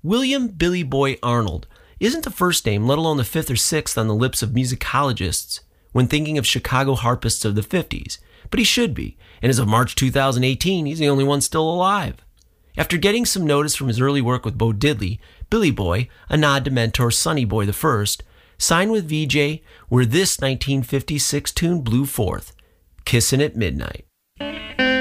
William Billy Boy Arnold isn't the first name, let alone the fifth or sixth on the lips of musicologists when thinking of Chicago harpists of the 50s, but he should be, and as of March 2018, he's the only one still alive. After getting some notice from his early work with Bo Diddley, Billy Boy, a nod to mentor Sonny Boy I, signed with VJ where this 1956 tune blew forth, Kissin' at Midnight.